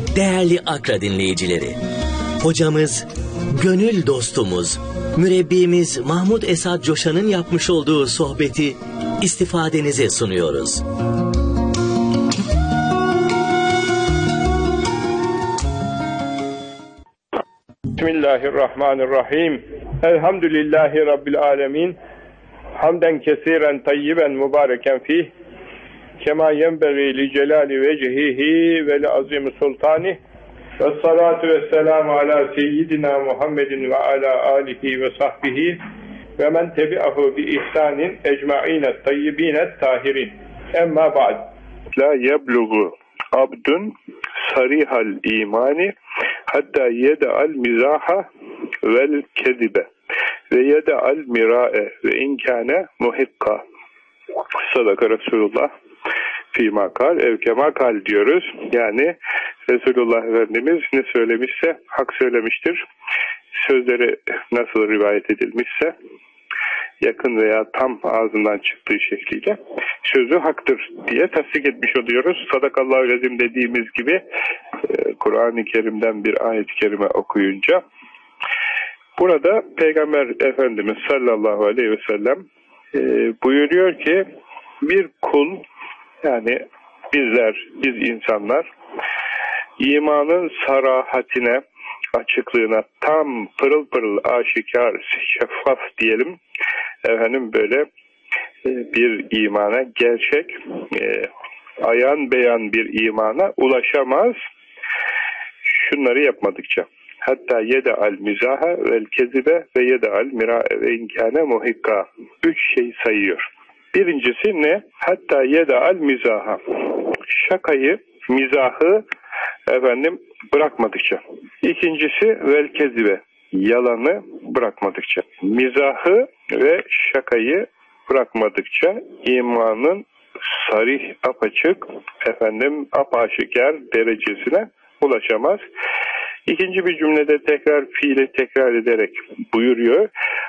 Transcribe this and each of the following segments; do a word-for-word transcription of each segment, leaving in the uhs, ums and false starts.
Değerli Akra dinleyicileri, hocamız, gönül dostumuz, mürebbimiz Mahmud Esad Coşan'ın yapmış olduğu sohbeti istifadenize sunuyoruz. Bismillahirrahmanirrahim. Elhamdülillahi Rabbil alemin. Hamden kesiren tayyiben mübareken fih. Kema yenbeği li celali vecihihi ve li azim sultanih. Ve salatu ve selamu ala seyyidina Muhammedin ve ala alihi ve sahbihi ve men tebi'ahu bi ihsanin ecma'ine tayyibine tahirin. Emma ba'd. La yeblugu abdun sarihal imani hatta yeda'al mizaha vel kedibe ve yeda'al mira'e ve inkâne muhikka. Sadaka Resulullah fîmâ kal evkemâ kal diyoruz. Yani Resulullah Efendimiz ne söylemişse hak söylemiştir. Sözleri nasıl rivayet edilmişse yakın veya tam ağzından çıktığı şekliyle sözü haktır diye tasdik etmiş oluyoruz. Sadakallahu lezim dediğimiz gibi Kur'an-ı Kerim'den bir ayet-i kerime okuyunca burada Peygamber Efendimiz sallallahu aleyhi ve sellem buyuruyor ki bir kul, yani bizler, biz insanlar imanın sarahatine, açıklığına tam pırıl pırıl aşikar, şeffaf diyelim, efendim böyle bir imana, gerçek, e, ayan beyan bir imana ulaşamaz şunları yapmadıkça. Hatta yede al mizaha vel kezibe ve yede al mira ve inkâne muhikka. Üç şey sayıyor. Birincisi ne? Hatta yede al mizaha. Şakayı, mizahı efendim bırakmadıkça. İkincisi vel kezibe. Yalanı bırakmadıkça. Mizahı ve şakayı bırakmadıkça imanın sarih, apaçık, efendim apaşikar derecesine ulaşamaz. İkinci bir cümlede tekrar fiili tekrar ederek buyuruyor.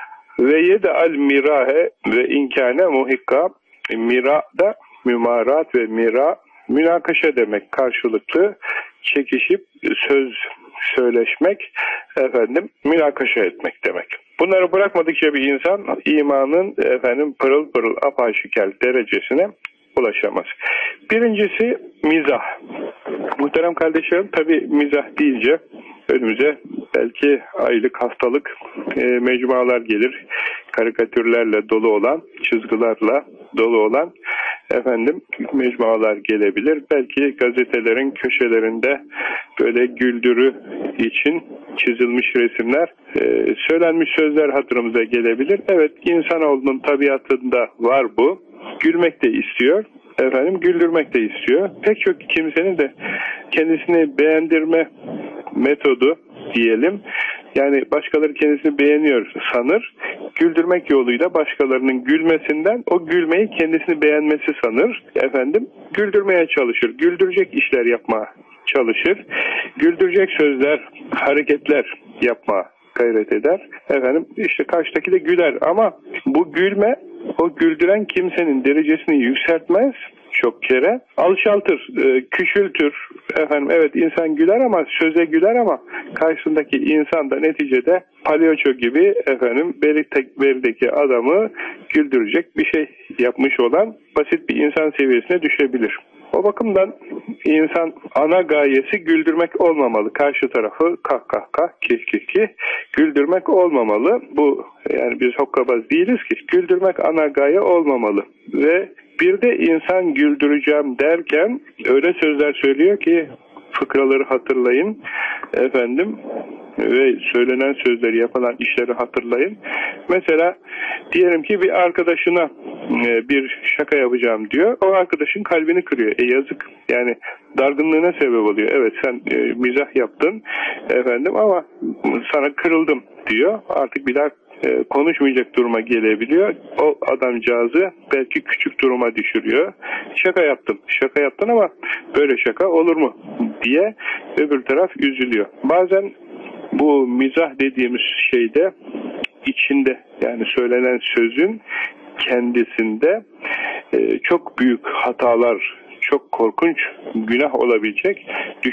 Ve yed'al mirahe ve inkâne muhikka. Mira da mümarat ve mira münakaşa demek, karşılıklı çekişip söz söyleşmek, efendim münakaşa etmek demek. Bunları bırakmadıkça bir insan imanın efendim pırıl pırıl apaşikar derecesine ulaşamaz. Birincisi mizah. Muhterem kardeşlerim, tabi mizah deyince önümüze belki aylık, haftalık e, mecmualar gelir. Karikatürlerle dolu olan, çizgilerle dolu olan efendim mecmualar gelebilir. Belki gazetelerin köşelerinde böyle güldürü için çizilmiş resimler, e, söylenmiş sözler hatırımıza gelebilir. Evet, insanoğlunun tabiatında var bu. Gülmek de istiyor, efendim güldürmek de istiyor. Pek çok kimsenin de kendisini beğendirme metodu diyelim. Yani başkaları kendisini beğeniyor sanır. Güldürmek yoluyla başkalarının gülmesinden o gülmeyi kendisini beğenmesi sanır. Efendim güldürmeye çalışır. Güldürecek işler yapmaya çalışır. Güldürecek sözler, hareketler yapmaya gayret eder. Efendim işte karşıdaki de güler ama bu gülme o güldüren kimsenin derecesini yükseltmez. Çok kere alçaltır, e, küçültür. Efendim evet, insan güler ama söze güler ama karşısındaki insan da neticede palyaço gibi efendim berideki adamı güldürecek bir şey yapmış olan basit bir insan seviyesine düşebilir. O bakımdan insan ana gayesi güldürmek olmamalı. Karşı tarafı kah kah kah, kih kih kih güldürmek olmamalı. Bu yani biz hokkabaz değiliz ki. Güldürmek ana gaye olmamalı. Ve bir de insan güldüreceğim derken öyle sözler söylüyor ki fıkraları hatırlayın efendim ve söylenen sözleri, yapılan işleri hatırlayın. Mesela diyelim ki bir arkadaşına bir şaka yapacağım diyor. O arkadaşın kalbini kırıyor. E yazık. Yani dargınlığına sebep oluyor. Evet, sen e, mizah yaptın efendim ama sana kırıldım diyor. Artık bir daha e, konuşmayacak duruma gelebiliyor. O adamcağızı belki küçük duruma düşürüyor. Şaka yaptım. Şaka yaptın ama böyle şaka olur mu diye öbür taraf üzülüyor. Bazen bu mizah dediğimiz şeyde içinde, yani söylenen sözün kendisinde e, çok büyük hatalar, çok korkunç günah olabilecek